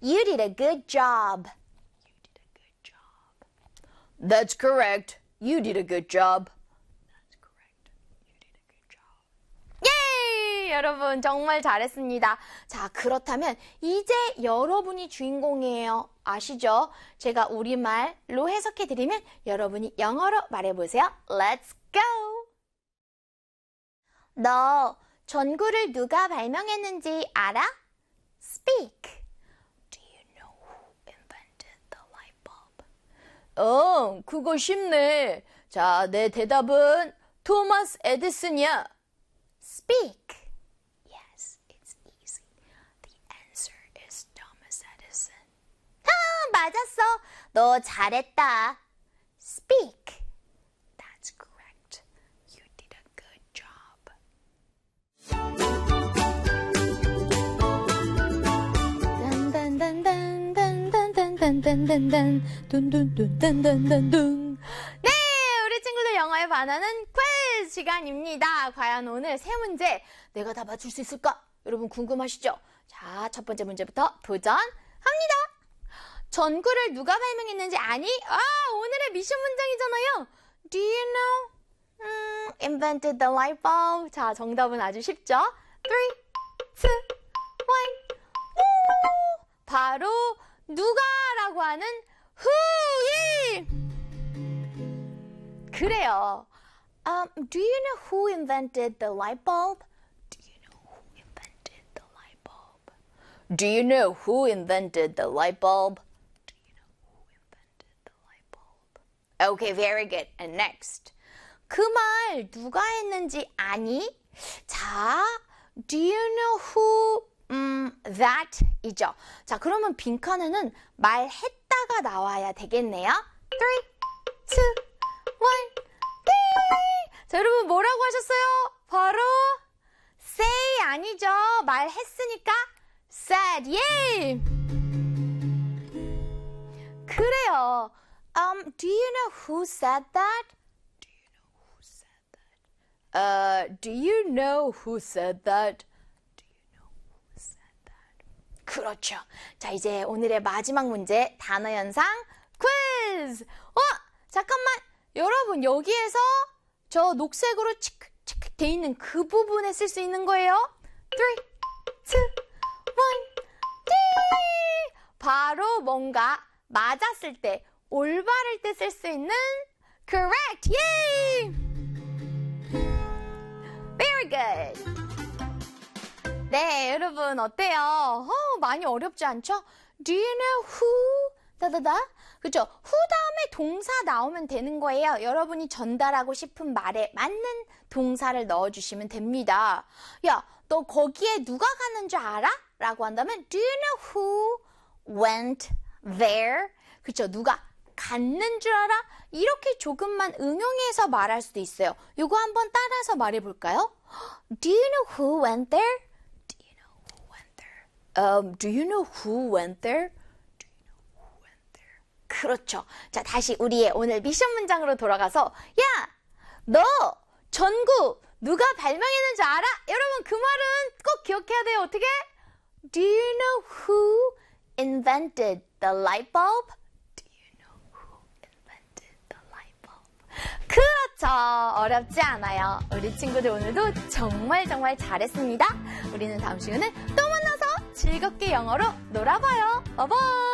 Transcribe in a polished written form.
You did a good job. You did a good job. That's correct. You did a good job. That's correct. You did a good job. 예! 여러분 정말 잘했습니다. 자, 그렇다면 이제 여러분이 주인공이에요. 아시죠? 제가 우리말로 해석해드리면 여러분이 영어로 말해보세요. Let's go! 너 전구를 누가 발명했는지 알아? Speak. Do you know who invented the light bulb? 그거 쉽네. 자, 내 대답은 토마스 에디슨이야. Speak. Yes, it's easy. The answer is Thomas Edison. 맞았어. 너 잘했다. Speak. That's correct. You did a good job. 네, 우리 친구들 영어에 반하는 퀴즈 시간입니다. 과연 오늘 세 문제 내가 다 맞출 수 있을까? 여러분 궁금하시죠? 자, 첫 번째 문제부터 도전합니다. 전구를 누가 발명했는지 아니? 오늘의 미션 문장이잖아요. Do you know? Invented the light bulb. 자, 정답은 아주 쉽죠? 3, 2, 1. 바로 누가라고 하는 who이. 그래요. Do you know who invented the light bulb? Do you know who invented the light bulb? Do you know who invented the light bulb? Do you know who invented the light bulb? Okay, very good. And next. 그 말 누가 했는지 아니? 자, do you know who that 이죠. 자, 그러면 빈칸에는 말했다가 나와야 되겠네요. 3, 2, 1. 자, 여러분 뭐라고 하셨어요? 바로 say 아니죠. 말했으니까 said. 예. 그래요. Do you know who said that? Do you know who said that? Do you know who said that? Do you know who said that? 그렇죠. 자, 이제 오늘의 마지막 문제 단어 연상 퀴즈. 잠깐만. 여러분 여기에서 저 녹색으로 치크 돼 있는 그 부분에 쓸 수 있는 거예요. 3, 2, 1. 바로 뭔가 맞았을 때, 올바를 때 쓸 수 있는 correct. 예! Very good. 네, 여러분 어때요? 많이 어렵지 않죠? Do you know who? 다다다. 그죠? who 다음에 동사 나오면 되는 거예요. 여러분이 전달하고 싶은 말에 맞는 동사를 넣어주시면 됩니다. 야, 너 거기에 누가 가는 줄 알아? 라고 한다면 Do you know who went there? 그죠? 누가 갔는 줄 알아? 이렇게 조금만 응용해서 말할 수도 있어요. 이거 한번 따라서 말해볼까요? Do you know who went there? Do you know who went there? Do you know who went there? 그렇죠. 자, 다시 우리의 오늘 미션 문장으로 돌아가서 야! 너 전구 누가 발명했는지 알아? 여러분 그 말은 꼭 기억해야 돼요. 어떻게? Do you know who invented the light bulb? Do you know who invented the light bulb? 그렇죠. 어렵지 않아요. 우리 친구들 오늘도 정말 잘했습니다. 우리는 다음 시간에 또 만나서 즐겁게 영어로 놀아봐요. 바이바이.